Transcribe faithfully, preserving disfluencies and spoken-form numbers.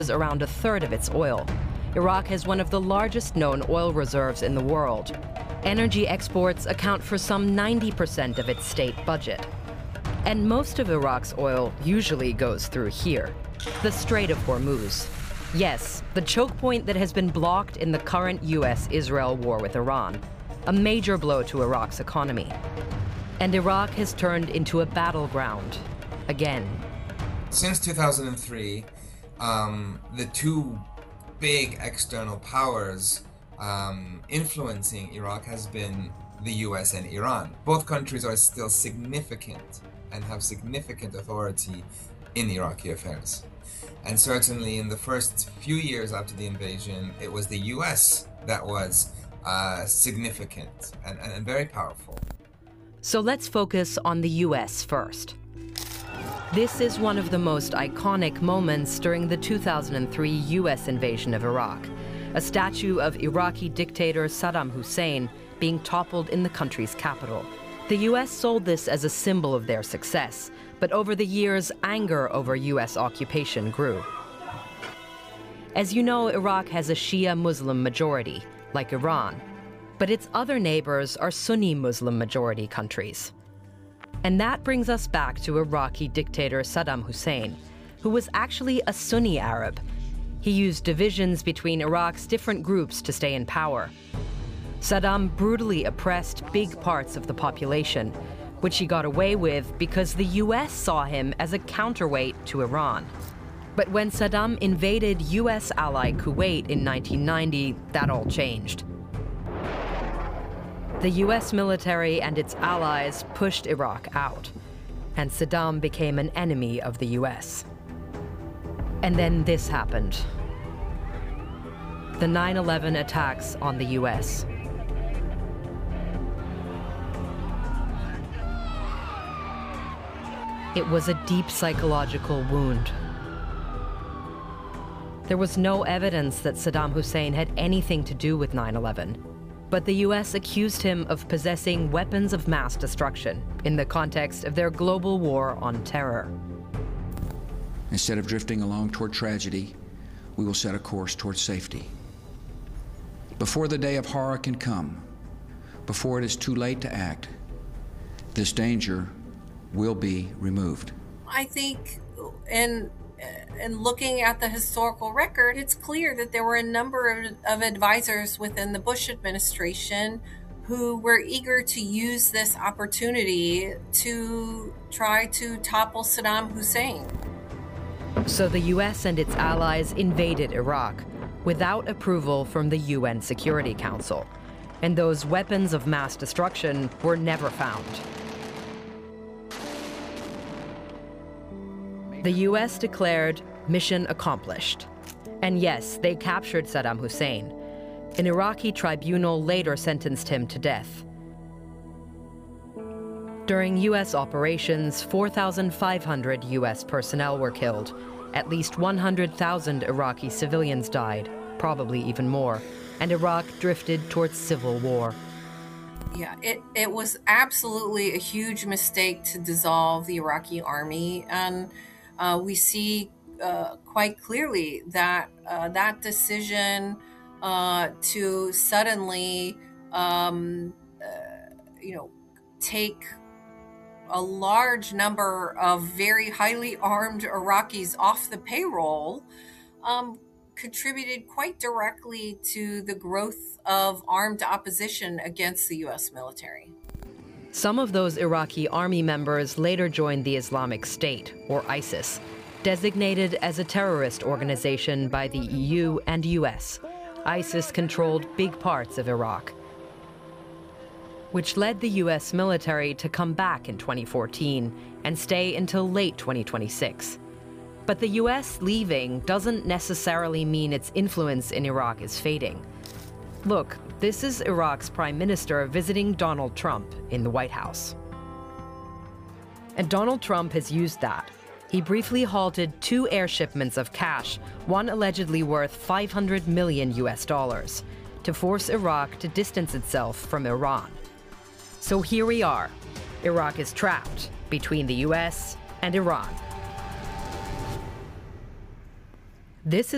around a third of its oil. Iraq has one of the largest known oil reserves in the world. Energy exports account for some ninety percent of its state budget. And most of Iraq's oil usually goes through here, the Strait of Hormuz. Yes, the choke point that has been blocked in the current U S Israel war with Iran, a major blow to Iraq's economy. And Iraq has turned into a battleground, again. Since two thousand three, um, the two big external powers um, influencing Iraq has been the U S and Iran. Both countries are still significant and have significant authority in Iraqi affairs. And certainly in the first few years after the invasion, it was the U S that was uh, significant and, and very powerful. So let's focus on the U S first. This is one of the most iconic moments during the two thousand three U S invasion of Iraq, a statue of Iraqi dictator Saddam Hussein being toppled in the country's capital. The U S sold this as a symbol of their success, but over the years, anger over U S occupation grew. As you know, Iraq has a Shia Muslim majority, like Iran, but its other neighbors are Sunni Muslim majority countries. And that brings us back to Iraqi dictator Saddam Hussein, who was actually a Sunni Arab. He used divisions between Iraq's different groups to stay in power. Saddam brutally oppressed big parts of the population, which he got away with because the U S saw him as a counterweight to Iran. But when Saddam invaded U S ally Kuwait in nineteen ninety, that all changed. The U S military and its allies pushed Iraq out, and Saddam became an enemy of the U S. And then this happened. The nine eleven attacks on the U S. It was a deep psychological wound. There was no evidence that Saddam Hussein had anything to do with nine eleven. But the U S accused him of possessing weapons of mass destruction in the context of their global war on terror. Instead of drifting along toward tragedy, we will set a course toward safety. Before the day of horror can come, before it is too late to act, this danger will be removed. I think in And looking at the historical record, it's clear that there were a number of, of advisors within the Bush administration who were eager to use this opportunity to try to topple Saddam Hussein. So the U S and its allies invaded Iraq without approval from the U N Security Council, and those weapons of mass destruction were never found. The U S declared mission accomplished. And yes, they captured Saddam Hussein. An Iraqi tribunal later sentenced him to death. During U S operations, four thousand five hundred U S personnel were killed. At least one hundred thousand Iraqi civilians died, probably even more, and Iraq drifted towards civil war. Yeah, it, it was absolutely a huge mistake to dissolve the Iraqi army, and Uh, we see uh, quite clearly that uh, that decision uh, to suddenly, um, uh, you know, take a large number of very highly armed Iraqis off the payroll um, contributed quite directly to the growth of armed opposition against the U S military. Some of those Iraqi army members later joined the Islamic State, or ISIS, designated as a terrorist organization by the E U and U S. ISIS controlled big parts of Iraq, which led the U S military to come back in twenty fourteen and stay until late twenty twenty-six. But the U S leaving doesn't necessarily mean its influence in Iraq is fading. Look, this is Iraq's prime minister visiting Donald Trump in the White House. And Donald Trump has used that. He briefly halted two air shipments of cash, one allegedly worth five hundred million U S dollars, to force Iraq to distance itself from Iran. So here we are. Iraq is trapped between the U S and Iran. This is